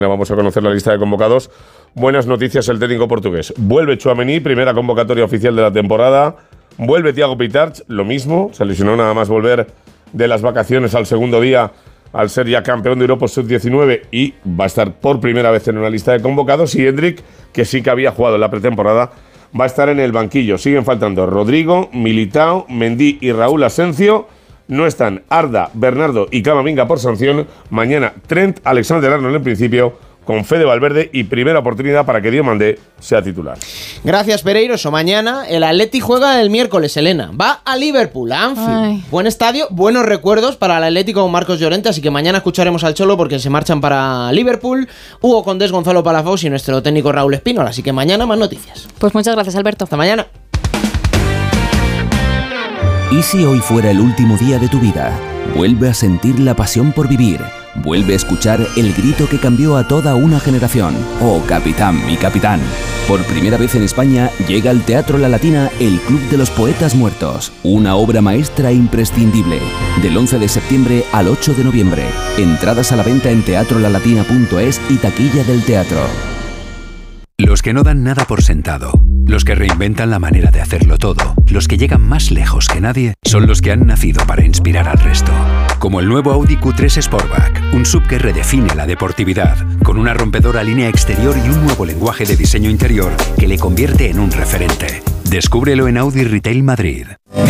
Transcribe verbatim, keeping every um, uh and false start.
Vamos a conocer la lista de convocados. Buenas noticias, el técnico portugués. Vuelve Tchouaméni, primera convocatoria oficial de la temporada. Vuelve Thiago Pitach, lo mismo. Se lesionó nada más volver de las vacaciones al segundo día, al ser ya campeón de Europa sub diecinueve, y va a estar por primera vez en una lista de convocados. Y Endrick, que sí que había jugado en la pretemporada, va a estar en el banquillo. Siguen faltando Rodrigo, Militao, Mendy y Raúl Asencio. No están Arda, Bernardo y Camavinga por sanción. Mañana Trent Alexander-Arnold en principio, con Fede Valverde y primera oportunidad para que Diomandé sea titular. Gracias, Pereiros. O mañana el Atleti juega el miércoles, Elena. Va a Liverpool, a Anfield. Ay. Buen estadio, buenos recuerdos para el Atlético con Marcos Llorente, así que mañana escucharemos al Cholo porque se marchan para Liverpool. Hugo Condés, Gonzalo Palafox y nuestro técnico Raúl Espínol, así que mañana más noticias. Pues muchas gracias, Alberto. Hasta mañana. ¿Y si hoy fuera el último día de tu vida? Vuelve a sentir la pasión por vivir. Vuelve a escuchar el grito que cambió a toda una generación. ¡Oh, capitán, mi capitán! Por primera vez en España llega al Teatro La Latina el Club de los Poetas Muertos. Una obra maestra imprescindible. Del once de septiembre al ocho de noviembre. Entradas a la venta en teatro la latina punto es y taquilla del teatro. Los que no dan nada por sentado, los que reinventan la manera de hacerlo todo, los que llegan más lejos que nadie, son los que han nacido para inspirar al resto. Como el nuevo Audi Q tres Sportback, un sub que redefine la deportividad, con una rompedora línea exterior y un nuevo lenguaje de diseño interior que le convierte en un referente. Descúbrelo en Audi Retail Madrid.